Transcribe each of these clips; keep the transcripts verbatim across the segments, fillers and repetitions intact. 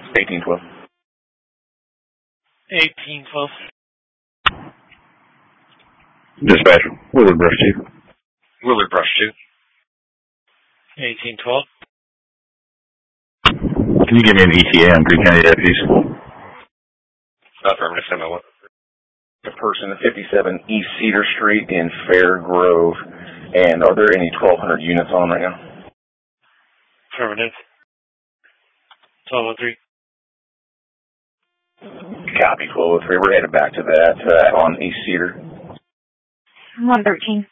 eighteen twelve. eighteen twelve. Dispatch, Willard Brush two. Willard Brush two. eighteen twelve. Can you give me an E T A on Green County deputies? Affirmative, send my one. A person at fifty-seven East Cedar Street in Fair Grove. And are there any twelve hundred units on right now? Affirmative. twelve oh three. Copy, twelve oh three. We're headed back to that uh, on East Cedar. one thirteen.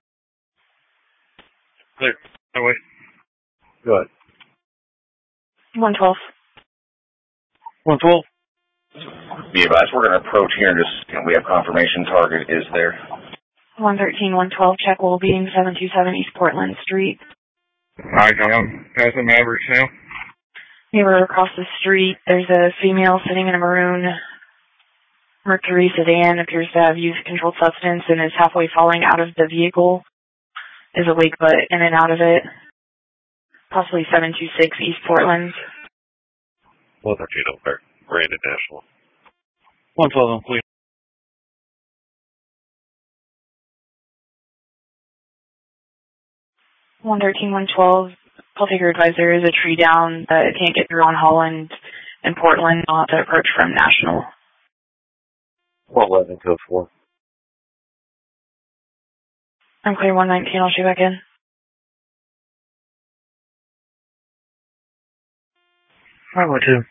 Clear. No way. Go ahead. one twelve. one twelve. Be advised, we're going to approach here and just, you know, we have confirmation target is there. one thirteen, one twelve, check will being seven two seven East Portland Street. Alright, I'm passing Mavericks now. Neighbor across the street, there's a female sitting in a maroon Mercury sedan, appears to have used a controlled substance and is halfway falling out of the vehicle. Is awake but in and out of it. Possibly seven two six East Portland. one thirteen over. Brandon National. one twelve on clear. one thirteen, one twelve, call taker advisor is a tree down that can't get through on Holland and Portland. I'll have to approach from National. one eleven code four. I'm clear, one nineteen, I'll shoot back in. five oh two.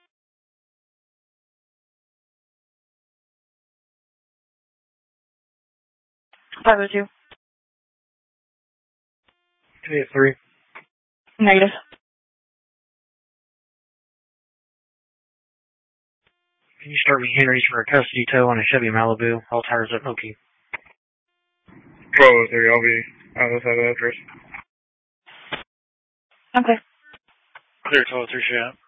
five oh two. two eight three. Negative. Can you start me Henry's for a custody tow on a Chevy Malibu? All tires at Moki. twelve oh three, I'll be out of that address. Okay. Clear twelve oh three, shot.